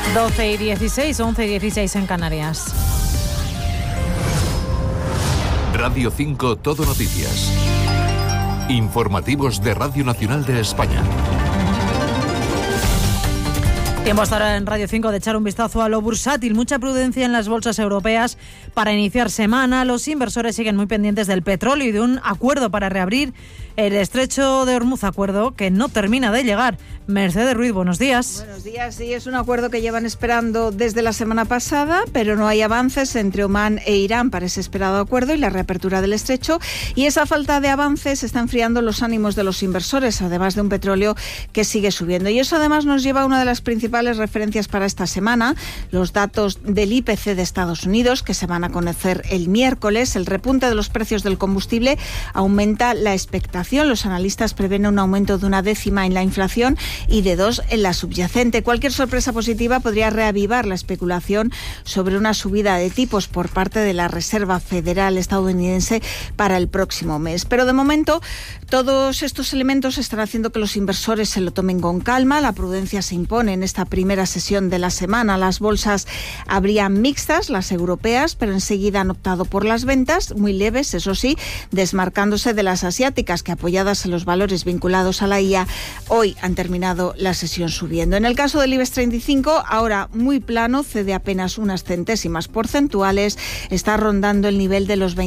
12:16, 11:16 en Canarias. Radio 5 Todo Noticias. Informativos de Radio Nacional de España. Tiempo hasta ahora en Radio 5 de echar un vistazo a lo bursátil. Mucha prudencia en las bolsas europeas para iniciar semana. Los inversores siguen muy pendientes del petróleo y de un acuerdo para reabrir el estrecho de Hormuz, acuerdo que no termina de llegar. Mercedes Ruiz, buenos días. Buenos días, sí, es un acuerdo que llevan esperando desde la semana pasada, pero no hay avances entre Omán e Irán para ese esperado acuerdo y la reapertura del estrecho. Y esa falta de avances está enfriando los ánimos de los inversores, además de un petróleo que sigue subiendo. Y eso además nos lleva a una de las principales referencias para esta semana, los datos del IPC de Estados Unidos, que se van a conocer el miércoles. El repunte de los precios del combustible aumenta la expectación. Los analistas prevén un aumento de 0,1 en la inflación y de 2 en la subyacente. Cualquier sorpresa positiva podría reavivar la especulación sobre una subida de tipos por parte de la Reserva Federal estadounidense para el próximo mes. Pero de momento todos estos elementos están haciendo que los inversores se lo tomen con calma. La prudencia se impone en esta primera sesión de la semana. Las bolsas habrían mixtas, las europeas, pero enseguida han optado por las ventas, muy leves, eso sí, desmarcándose de las asiáticas, que apoyadas en los valores vinculados a la IA, hoy han terminado la sesión subiendo. En el caso del IBEX 35, ahora muy plano, cede apenas unas centésimas porcentuales, está rondando el nivel de los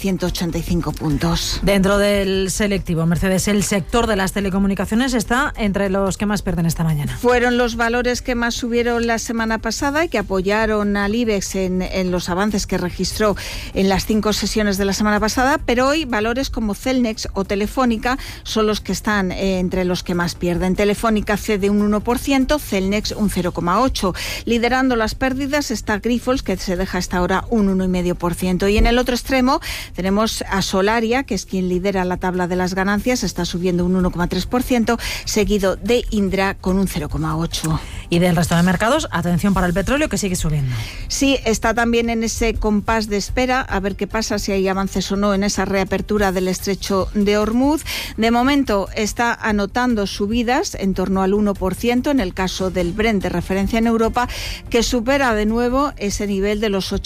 20.185 puntos. Dentro del selectivo, Mercedes, el sector de las telecomunicaciones está entre los que más pierden esta mañana. Fueron los valores que más subieron la semana pasada y que apoyaron al IBEX en los avances que registró en las 5 sesiones de la semana pasada, pero hoy valores como Cellnex o Telefónica son los que están entre los que más pierden. Telefónica cede un 1%, Cellnex un 0,8%. Liderando las pérdidas está Grifols, que se deja hasta ahora un 1,5%. Y en el otro extremo tenemos a Solaria, que es quien lidera la tabla de las ganancias, está subiendo un 1,3%, seguido de Indra con un 0,8%. Y del resto de mercados, atención para el petróleo, que sigue subiendo. Sí, está también en ese compás de espera, a ver qué pasa, si hay avances o no en esa reapertura del estrecho de Hormuz. De momento está anotando subidas en torno al 1% en el caso del Brent de referencia en Europa, que supera de nuevo ese nivel de los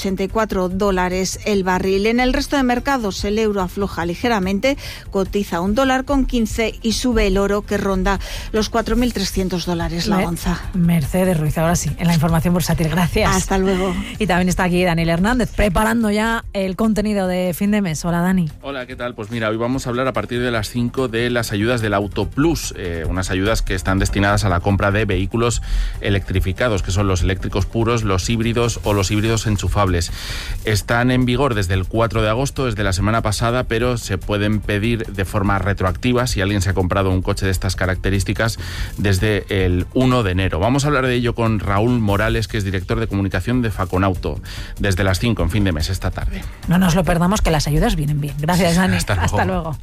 $84 el barril. En el resto de mercados el euro afloja ligeramente, cotiza $1,15 y sube el oro, que ronda los $4.300 la onza. Mercedes Ruiz, ahora sí, en la información bursátil. Gracias. Hasta luego. Y también está aquí Daniel Hernández, preparando ya el contenido de fin de mes. Hola, Dani. Hola, ¿qué tal? Pues mira, hoy vamos a hablar a partir de las 5 de las ayudas del Autoplus, unas ayudas que están destinadas a la compra de vehículos electrificados, que son los eléctricos puros, los híbridos o los híbridos enchufables. Están en vigor desde el 4 de agosto, desde la semana pasada, pero se pueden pedir de forma retroactiva si alguien se ha comprado un coche de estas características desde el 1 de enero. Vamos a hablar de ello con Raúl Morales, que es director de comunicación de Faconauto, desde las 5 en fin de mes esta tarde. No nos lo perdamos, que las ayudas vienen bien. Gracias, Dani. Hasta luego.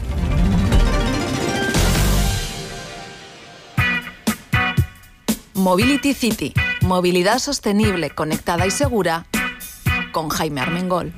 Mobility City, movilidad sostenible, conectada y segura, con Jaime Armengol.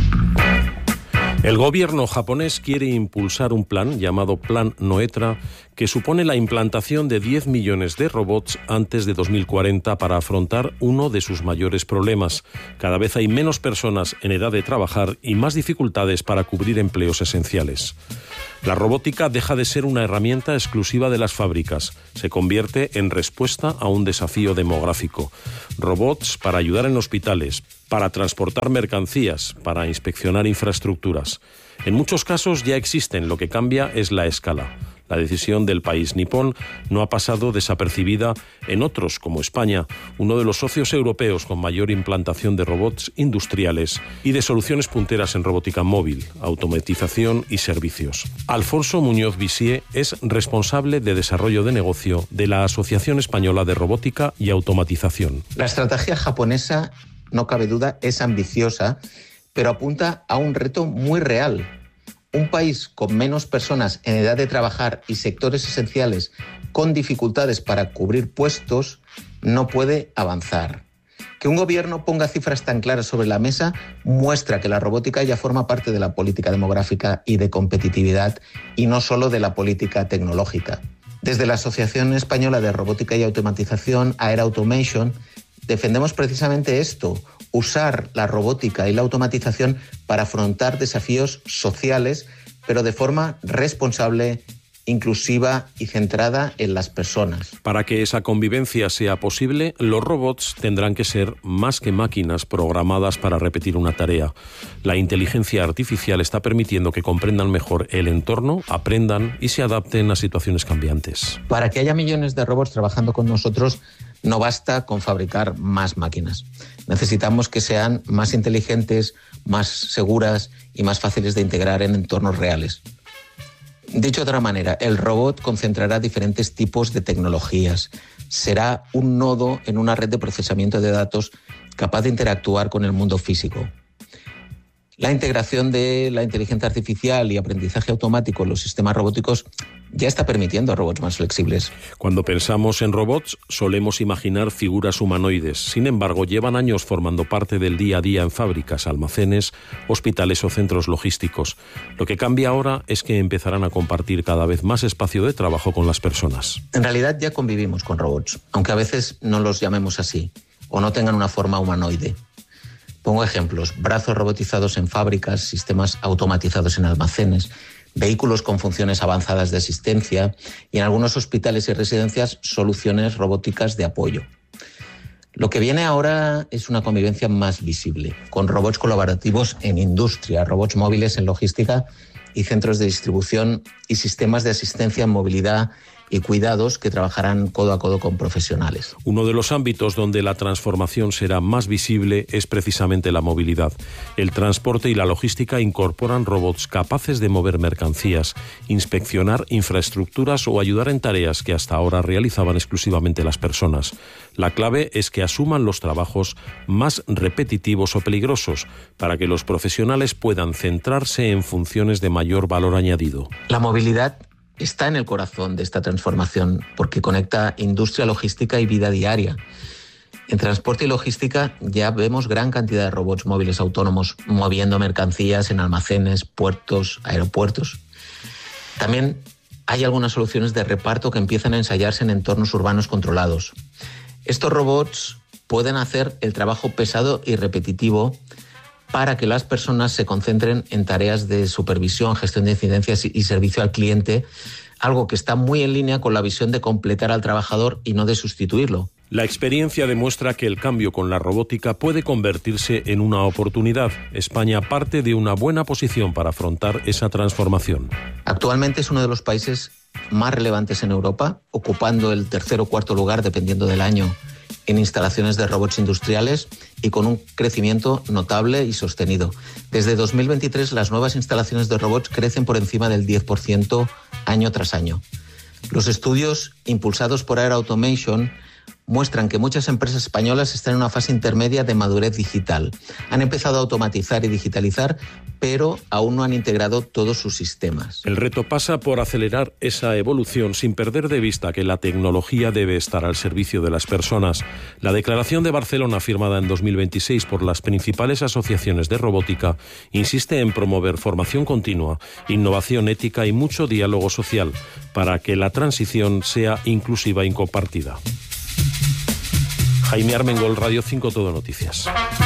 El gobierno japonés quiere impulsar un plan llamado Plan Noetra, que supone la implantación de 10 millones de robots antes de 2040 para afrontar uno de sus mayores problemas. Cada vez hay menos personas en edad de trabajar y más dificultades para cubrir empleos esenciales. La robótica deja de ser una herramienta exclusiva de las fábricas. Se convierte en respuesta a un desafío demográfico. Robots para ayudar en hospitales, para transportar mercancías, para inspeccionar infraestructuras. En muchos casos ya existen, lo que cambia es la escala. La decisión del país nipón no ha pasado desapercibida en otros, como España, uno de los socios europeos con mayor implantación de robots industriales y de soluciones punteras en robótica móvil, automatización y servicios. Alfonso Muñoz Visier es responsable de desarrollo de negocio de la Asociación Española de Robótica y Automatización. La estrategia japonesa, no cabe duda, es ambiciosa, pero apunta a un reto muy real. Un país con menos personas en edad de trabajar y sectores esenciales con dificultades para cubrir puestos no puede avanzar. Que un gobierno ponga cifras tan claras sobre la mesa muestra que la robótica ya forma parte de la política demográfica y de competitividad y no solo de la política tecnológica. Desde la Asociación Española de Robótica y Automatización, Air Automation, defendemos precisamente esto, usar la robótica y la automatización para afrontar desafíos sociales, pero de forma responsable, inclusiva y centrada en las personas. Para que esa convivencia sea posible, los robots tendrán que ser más que máquinas programadas para repetir una tarea. La inteligencia artificial está permitiendo que comprendan mejor el entorno, aprendan y se adapten a situaciones cambiantes. Para que haya millones de robots trabajando con nosotros, no basta con fabricar más máquinas. Necesitamos que sean más inteligentes, más seguras y más fáciles de integrar en entornos reales. Dicho de otra manera, el robot concentrará diferentes tipos de tecnologías. Será un nodo en una red de procesamiento de datos capaz de interactuar con el mundo físico. La integración de la inteligencia artificial y aprendizaje automático en los sistemas robóticos ya está permitiendo robots más flexibles. Cuando pensamos en robots, solemos imaginar figuras humanoides. Sin embargo, llevan años formando parte del día a día en fábricas, almacenes, hospitales o centros logísticos. Lo que cambia ahora es que empezarán a compartir cada vez más espacio de trabajo con las personas. En realidad ya convivimos con robots, aunque a veces no los llamemos así o no tengan una forma humanoide. Pongo ejemplos: brazos robotizados en fábricas, sistemas automatizados en almacenes, vehículos con funciones avanzadas de asistencia y en algunos hospitales y residencias soluciones robóticas de apoyo. Lo que viene ahora es una convivencia más visible, con robots colaborativos en industria, robots móviles en logística y centros de distribución y sistemas de asistencia en movilidad y cuidados que trabajarán codo a codo con profesionales. Uno de los ámbitos donde la transformación será más visible es precisamente la movilidad. El transporte y la logística incorporan robots capaces de mover mercancías, inspeccionar infraestructuras o ayudar en tareas que hasta ahora realizaban exclusivamente las personas. La clave es que asuman los trabajos más repetitivos o peligrosos para que los profesionales puedan centrarse en funciones de mayor valor añadido. La movilidad está en el corazón de esta transformación porque conecta industria, logística y vida diaria. En transporte y logística ya vemos gran cantidad de robots móviles autónomos moviendo mercancías en almacenes, puertos, aeropuertos. También hay algunas soluciones de reparto que empiezan a ensayarse en entornos urbanos controlados. Estos robots pueden hacer el trabajo pesado y repetitivo para que las personas se concentren en tareas de supervisión, gestión de incidencias y servicio al cliente, algo que está muy en línea con la visión de completar al trabajador y no de sustituirlo. La experiencia demuestra que el cambio con la robótica puede convertirse en una oportunidad. España parte de una buena posición para afrontar esa transformación. Actualmente es uno de los países más relevantes en Europa, ocupando el tercer o cuarto lugar, dependiendo del año, en instalaciones de robots industriales y con un crecimiento notable y sostenido. Desde 2023 las nuevas instalaciones de robots crecen por encima del 10% año tras año. Los estudios impulsados por Air Automation muestran que muchas empresas españolas están en una fase intermedia de madurez digital. Han empezado a automatizar y digitalizar, pero aún no han integrado todos sus sistemas. El reto pasa por acelerar esa evolución sin perder de vista que la tecnología debe estar al servicio de las personas. La Declaración de Barcelona, firmada en 2026 por las principales asociaciones de robótica, insiste en promover formación continua, innovación ética y mucho diálogo social para que la transición sea inclusiva y compartida. Jaime Armengol, Radio 5 Todo Noticias.